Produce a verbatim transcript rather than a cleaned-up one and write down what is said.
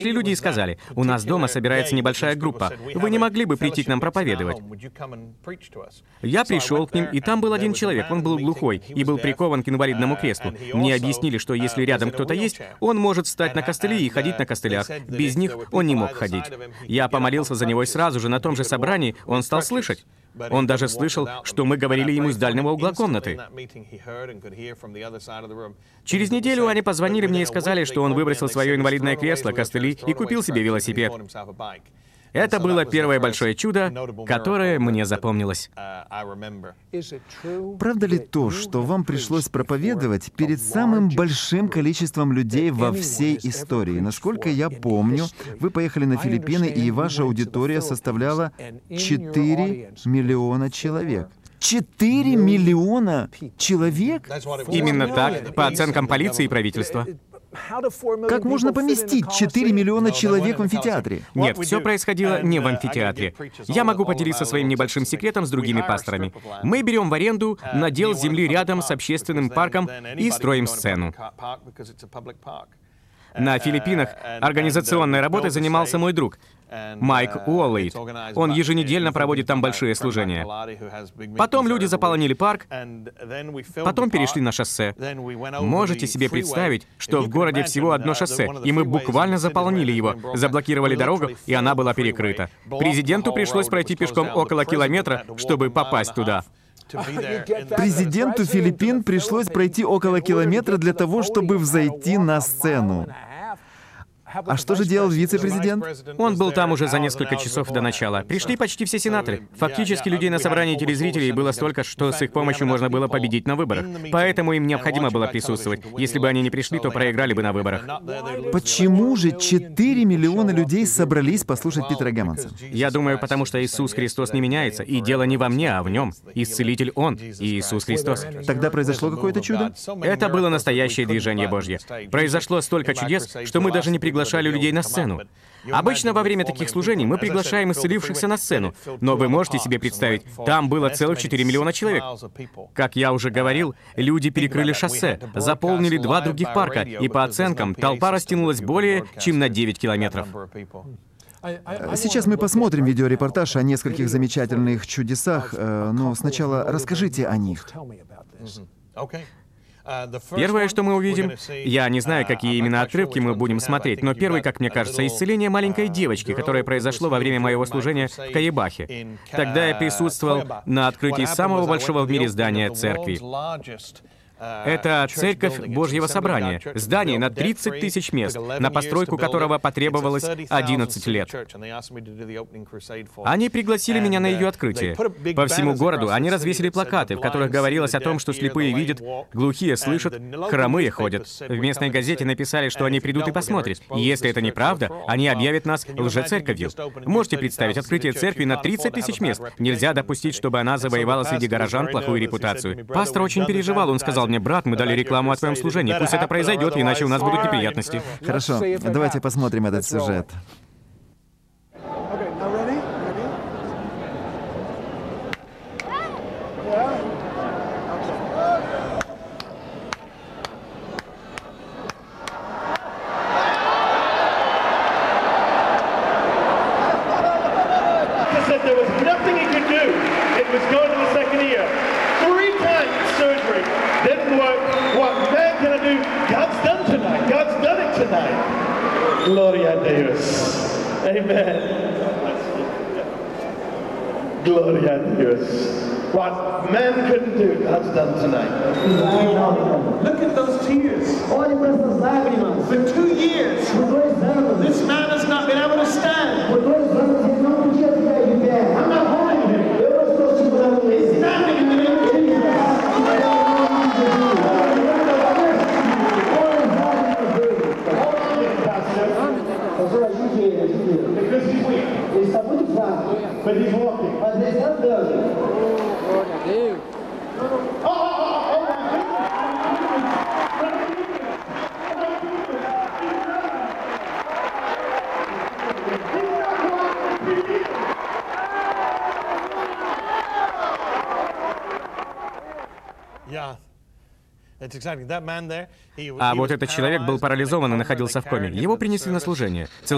люди и сказали: «У нас дома собирается небольшая группа. Вы не могли бы прийти к нам проповедовать?» Я пришел к ним, и там был один человек. Он был глухой и был прикован к инвалидному креслу. Мне объяснили, что если рядом кто-то есть, он может встать на костыли и ходить на костылях. Без них он не мог ходить. Я помолился за него, и сразу же на том же собрании он стал слышать. Он даже слышал, что мы говорили ему с дальнего угла комнаты. Через неделю они позвонили мне и сказали, что он выбросил свое инвалидное кресло, костыли и купил себе велосипед. Это было первое большое чудо, которое мне запомнилось. Правда ли то, что вам пришлось проповедовать перед самым большим количеством людей во всей истории? Насколько я помню, вы поехали на Филиппины, и ваша аудитория составляла четыре миллиона человек. четыре миллиона человек? Именно так, по оценкам полиции и правительства. Как можно поместить четыре миллиона человек в амфитеатре? Нет, все происходило не в амфитеатре. Я могу поделиться своим небольшим секретом с другими пасторами. Мы берем в аренду надел земли рядом с общественным парком и строим сцену. На Филиппинах организационной работой занимался мой друг, Майк Уоллейт. Он еженедельно проводит там большие служения. Потом люди заполонили парк, потом перешли на шоссе. Можете себе представить, что в городе всего одно шоссе, и мы буквально заполонили его, заблокировали дорогу, и она была перекрыта. Президенту пришлось пройти пешком около километра, чтобы попасть туда. Президенту Филиппин пришлось пройти около километра для того, чтобы взойти на сцену. А что же делал вице-президент? Он был там уже за несколько часов до начала. Пришли почти все сенаторы. Фактически людей на собрании телезрителей было столько, что с их помощью можно было победить на выборах. Поэтому им необходимо было присутствовать. Если бы они не пришли, то проиграли бы на выборах. Почему же четыре миллиона людей собрались послушать Питера Гэммонса? Я думаю, потому что Иисус Христос не меняется, и дело не во мне, а в Нем. Исцелитель Он, Иисус Христос. Тогда произошло какое-то чудо? Это было настоящее движение Божье. Произошло столько чудес, что мы даже не приглашали людей на сцену. Обычно во время таких служений мы приглашаем исцелившихся на сцену, но вы можете себе представить, там было целых четыре миллиона человек. Как я уже говорил, люди перекрыли шоссе, заполнили два других парка, и по оценкам толпа растянулась более чем на девять километров. Сейчас мы посмотрим видеорепортаж о нескольких замечательных чудесах, но сначала расскажите о них. Первое, что мы увидим, я не знаю, какие именно отрывки мы будем смотреть, но первый, как мне кажется, исцеление маленькой девочки, которое произошло во время моего служения в Каебахе. Тогда я присутствовал на открытии самого большого в мире здания церкви. Это Церковь Божьего Собрания, здание на тридцать тысяч мест, на постройку которого потребовалось одиннадцать лет. Они пригласили меня на ее открытие. По всему городу они развесили плакаты, в которых говорилось о том, что слепые видят, глухие слышат, хромые ходят. В местной газете написали, что они придут и посмотрят. Если это неправда, они объявят нас лжецерковью. Можете представить открытие церкви на тридцать тысяч мест? Нельзя допустить, чтобы она завоевала среди горожан плохую репутацию. Пастор очень переживал, он сказал мне: «Брат, мы дали рекламу о твоем служении. Пусть это произойдет, иначе у нас будут неприятности». Хорошо, давайте посмотрим этот сюжет. Gloria a Deus. Amen. Gloria a Deus. What man couldn't do, God's done tonight. Look at those tears. Olhe para essas lágrimas. For two years, Por dois anos. this man has not been able to stand. Por dois anos ele não podia ficar de pé. I'm not holding him. Eu não estou segurando ele. Standing in the name of Ele Jesus. está em nome de Jesus. Olhe as lágrimas dele. Pastor, ajude ele, ajude ele. Because he's weak, Ele está muito fraco, but he's walking. mas ele está andando. Glória a Deus. Oh, oh, oh, oh, my goodness. Yeah. А вот этот человек был парализован и находился в коме. Его принесли на служение.